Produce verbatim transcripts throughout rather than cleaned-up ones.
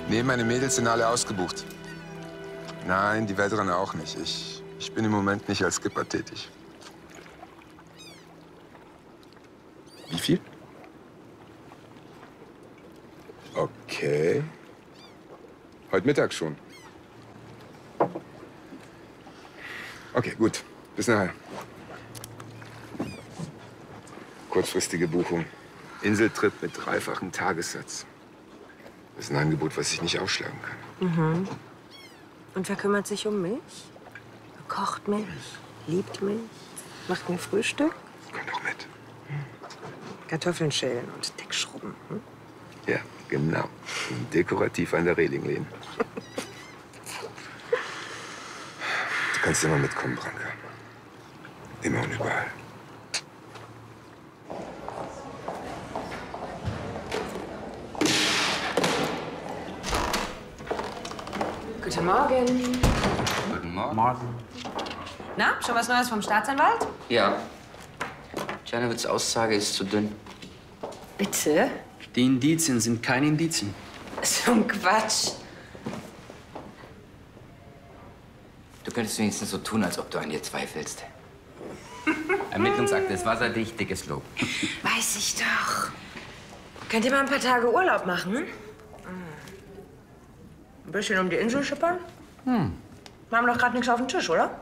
Nee, meine Mädels sind alle ausgebucht. Nein, die Weltrenner auch nicht. Ich, ich bin im Moment nicht als Skipper tätig. Wie viel? Okay. Heute Mittag schon. Okay, gut. Bis nachher. Kurzfristige Buchung. Inseltrip mit dreifachem Tagessatz. Das ist ein Angebot, was ich nicht ausschlagen kann. Mhm. Und wer kümmert sich um mich? Kocht mich, liebt mich, macht mir Frühstück? Komm doch mit. Kartoffeln schälen und dick schrubben. Hm? Ja, genau. Und dekorativ an der Reling lehnen. Du kannst immer mitkommen, Branka. Immer und überall. Guten Morgen. Guten Morgen. Morgen. Na, schon was Neues vom Staatsanwalt? Ja. Janowitz' Aussage ist zu dünn. Bitte? Die Indizien sind keine Indizien. So ein Quatsch. Du könntest wenigstens so tun, als ob du an dir zweifelst. Ermittlungsakte ist wasserdicht, dickes Lob. Weiß ich doch. Könnt ihr mal ein paar Tage Urlaub machen? Hm? Ein bisschen um die Insel schippern? Hm. Wir haben doch gerade nichts auf dem Tisch, oder?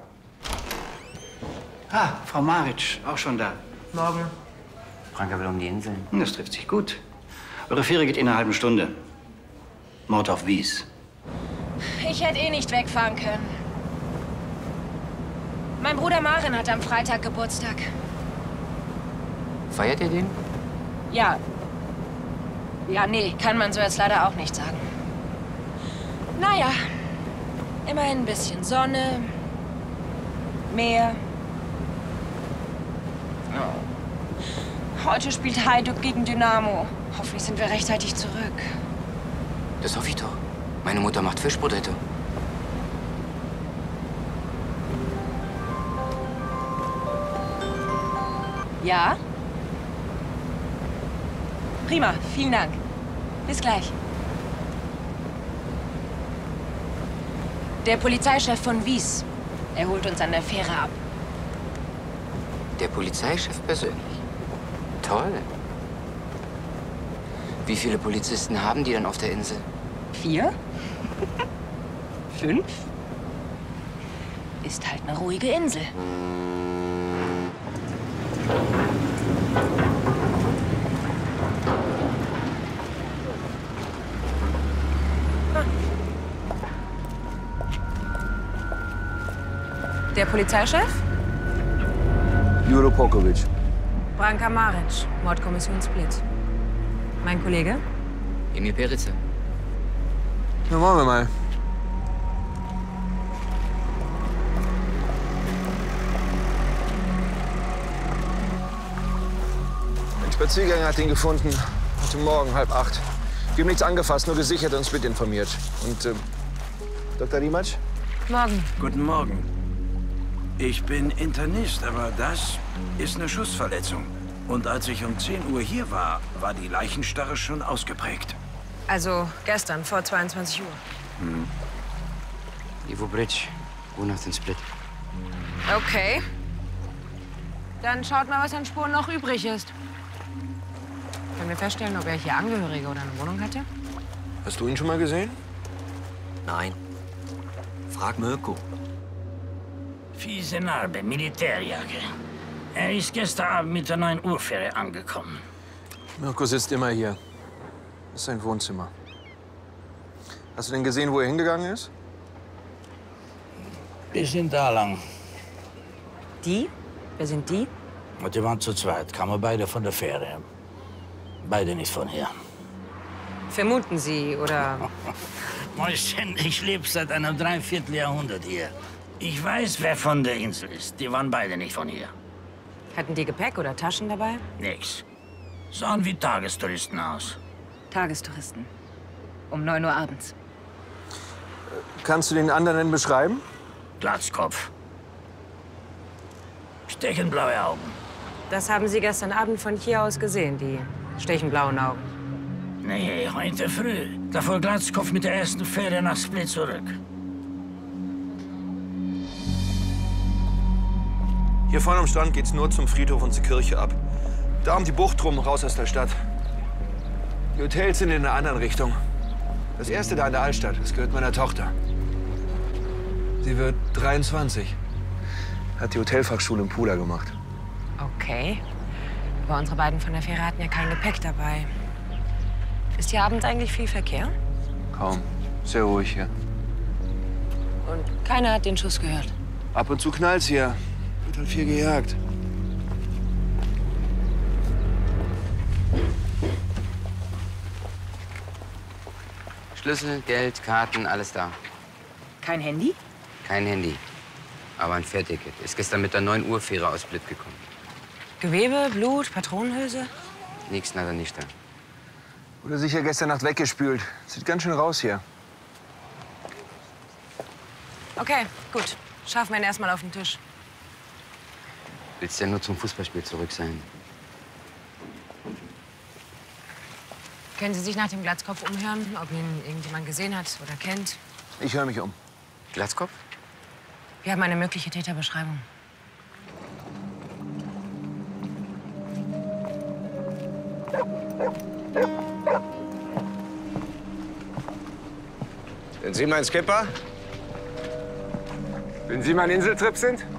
Ah, Frau Maric, auch schon da. Morgen. Branka will um die Inseln. Hm, das trifft sich gut. Eure Fähre geht in einer halben Stunde. Mord auf Wies. Ich hätte eh nicht wegfahren können. Mein Bruder Maren hat am Freitag Geburtstag. Feiert ihr den? Ja. Ja, nee, kann man so jetzt leider auch nicht sagen. Naja, immerhin ein bisschen Sonne, Meer. Oh. Heute spielt Hajduk gegen Dynamo. Hoffentlich sind wir rechtzeitig zurück. Das hoffe ich doch. Meine Mutter macht Fischbrotette. Ja? Prima, vielen Dank. Bis gleich. Der Polizeichef von Wies. Er holt uns an der Fähre ab. Der Polizeichef persönlich? Toll. Wie viele Polizisten haben die denn auf der Insel? Vier? Fünf? Ist halt eine ruhige Insel. Der Polizeichef? Juro Pokovic. Branka Maric, Mordkommission Split. Mein Kollege? Emil Perica. Na, wollen wir mal. Ein Spaziergänger hat ihn gefunden. Heute Morgen, halb acht. Wir haben nichts angefasst, nur gesichert und Split informiert. Und, äh, Doktor Rimac? Morgen. Guten Morgen. Ich bin Internist, aber das ist eine Schussverletzung. Und als ich um zehn Uhr hier war, war die Leichenstarre schon ausgeprägt. Also gestern, vor zweiundzwanzig Uhr. Hm. Ivo Bridge, Wohnhaft in Split. Okay. Dann schaut mal, was an Spuren noch übrig ist. Können wir feststellen, ob er hier Angehörige oder eine Wohnung hatte? Hast du ihn schon mal gesehen? Nein. Frag Mirko. Fiese Narbe, Militärjacke. Er ist gestern Abend mit der neun Uhr Fähre angekommen. Mirko sitzt immer hier. Das ist sein Wohnzimmer. Hast du denn gesehen, wo er hingegangen ist? Wir sind da lang. Die? Wer sind die? Und die waren zu zweit, kamen beide von der Fähre. Beide nicht von hier. Vermuten Sie, oder? Mäuschen, ich lebe seit einem Dreivierteljahrhundert hier. Ich weiß, wer von der Insel ist. Die waren beide nicht von hier. Hatten die Gepäck oder Taschen dabei? Nix. Sahen wie Tagestouristen aus. Tagestouristen. Um neun Uhr abends. Kannst du den anderen denn beschreiben? Glatzkopf. Stechenblaue Augen. Das haben Sie gestern Abend von hier aus gesehen, die stechenblauen Augen. Nee, heute früh. Da fuhr Glatzkopf mit der ersten Fähre nach Split zurück. Hier vorne am Strand geht's nur zum Friedhof und zur Kirche ab. Da um die Bucht rum, raus aus der Stadt. Die Hotels sind in einer anderen Richtung. Das erste da in der Altstadt, das gehört meiner Tochter. Sie wird dreiundzwanzig. Hat die Hotelfachschule in Pula gemacht. Okay. Aber unsere beiden von der Fähre hatten ja kein Gepäck dabei. Ist hier abends eigentlich viel Verkehr? Kaum. Sehr ruhig hier. Und keiner hat den Schuss gehört? Ab und zu knallt's hier. Wird halt viel gejagt. Schlüssel, Geld, Karten, alles da. Kein Handy? Kein Handy. Aber ein Fährticket. Ist gestern mit der neun Uhr Fähre aus Split gekommen. Gewebe, Blut, Patronenhülse? Nix, nada, nicht da. Wurde sicher gestern Nacht weggespült. Sieht ganz schön raus hier. Okay, gut. Schaffen wir ihn erstmal auf den Tisch. Willst du ja nur zum Fußballspiel zurück sein? Können Sie sich nach dem Glatzkopf umhören, ob ihn irgendjemand gesehen hat oder kennt? Ich höre mich um. Glatzkopf? Wir haben eine mögliche Täterbeschreibung. Sind Sie mein Skipper? Wenn Sie mein Inseltrip sind?